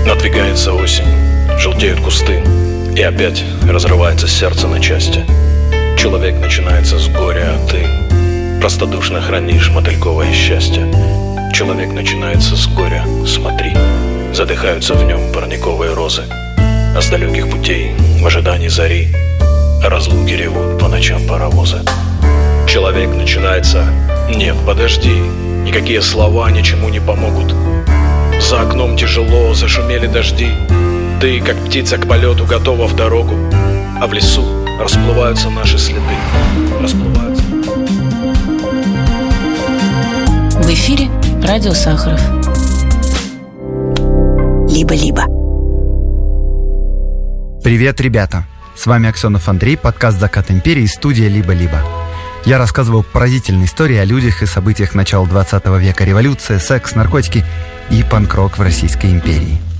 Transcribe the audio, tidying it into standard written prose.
Надвигается осень, желтеют кусты, и опять разрывается сердце на части. Человек начинается с горя, а ты простодушно хранишь мотыльковое счастье. Человек начинается с горя, смотри, задыхаются в нем парниковые розы. А с далеких путей, в ожидании зари, разлуки ревут по ночам паровозы. Человек начинается... Нет, подожди, никакие слова ничему не помогут. За окном тяжело, зашумели дожди. Ты, как птица к полету, готова в дорогу. А в лесу расплываются наши следы. Расплываются. В эфире Радио Сахаров. Либо-либо. Привет, ребята! С вами Аксенов Андрей, подкаст «Закат империи», студия «Либо-либо». Я рассказываю поразительные истории о людях и событиях начала 20 века: революция, секс, наркотики и панк-рок в Российской империи.